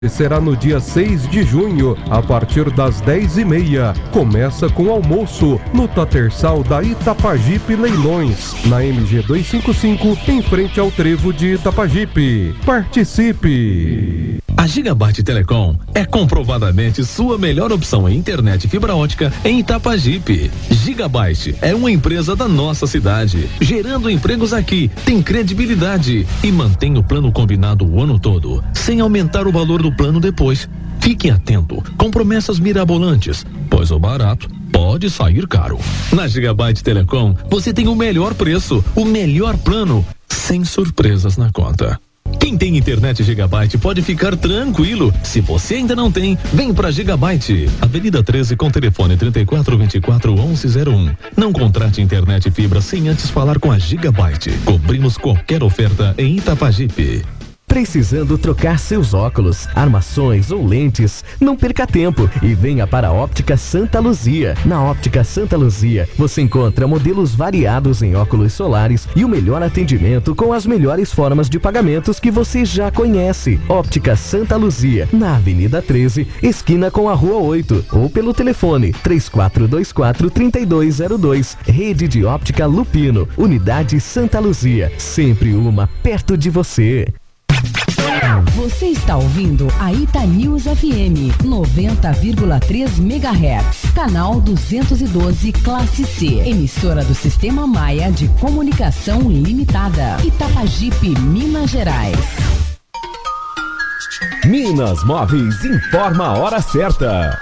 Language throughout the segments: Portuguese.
Será no dia 6 de junho, a partir das 10h30. Começa com almoço no Tatersal da Itapajipe Leilões, na MG 255, em frente ao trevo de Itapajipe. Participe! A Gigabyte Telecom é comprovadamente sua melhor opção em internet fibra ótica em Itapajipe. Gigabyte é uma empresa da nossa cidade, gerando empregos aqui, tem credibilidade e mantém o plano combinado o ano todo, sem aumentar o valor do plano depois. Fique atento com promessas mirabolantes, pois o barato pode sair caro. Na Gigabyte Telecom, você tem o melhor preço, o melhor plano, sem surpresas na conta. Quem tem internet Gigabyte pode ficar tranquilo. Se você ainda não tem, vem pra Gigabyte. Avenida 13 com telefone 3424-1101. Não contrate internet fibra sem antes falar com a Gigabyte. Cobrimos qualquer oferta em Itapajipe. Precisando trocar seus óculos, armações ou lentes? Não perca tempo e venha para a Óptica Santa Luzia. Na Óptica Santa Luzia, você encontra modelos variados em óculos solares e o melhor atendimento com as melhores formas de pagamentos que você já conhece. Óptica Santa Luzia, na Avenida 13, esquina com a Rua 8, ou pelo telefone 3424-3202. Rede de Óptica Lupino, Unidade Santa Luzia, sempre uma perto de você. Você está ouvindo a Ita News FM 90,3 MHz, canal 212 Classe C, emissora do Sistema Maia de Comunicação Limitada, Itapajipe, Minas Gerais. Minas Móveis informa a hora certa.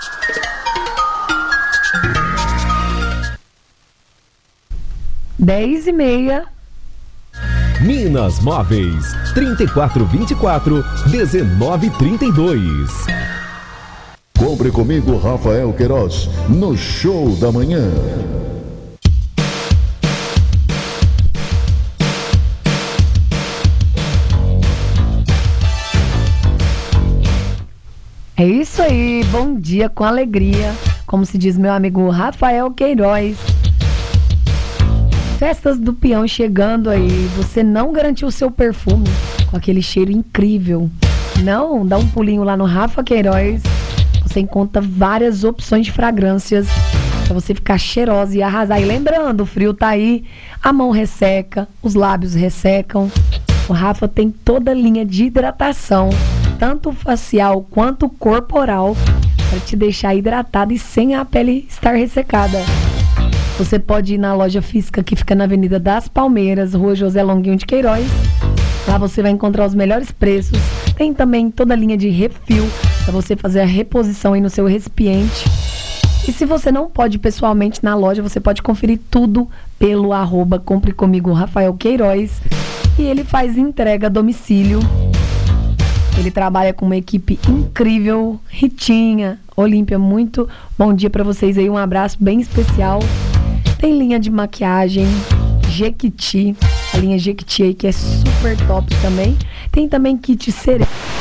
Dez e meia. Minas Móveis, 3424-1932. Compre comigo, Rafael Queiroz, no Show da Manhã. É isso aí, bom dia com alegria, como se diz meu amigo Rafael Queiroz. Festas do Peão chegando aí, você não garantiu o seu perfume com aquele cheiro incrível? Não? Dá um pulinho lá no Rafa Queiroz, você encontra várias opções de fragrâncias pra você ficar cheirosa e arrasar. E lembrando, o frio tá aí, a mão resseca, os lábios ressecam. O Rafa tem toda a linha de hidratação, tanto facial quanto corporal, para te deixar hidratado e sem a pele estar ressecada. Você pode ir na loja física que fica na Avenida das Palmeiras, Rua José Longuinho de Queiroz. Lá você vai encontrar os melhores preços. Tem também toda a linha de refil para você fazer a reposição aí no seu recipiente. E se você não pode ir pessoalmente na loja, você pode conferir tudo pelo @compre comigo Rafael Queiroz. E ele faz entrega a domicílio. Ele trabalha com uma equipe incrível. Ritinha, Olímpia, muito bom dia para vocês aí. Um abraço bem especial. Tem linha de maquiagem, Jequiti, a linha Jequiti aí que é super top também. Tem também kit cereja.